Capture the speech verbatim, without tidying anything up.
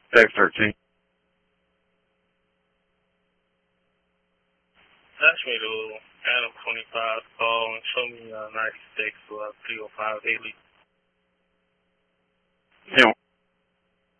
Text thirteen. That's me to Adam twenty-five call and show me uh, ninety-six to uh, three oh five Haley. Yeah.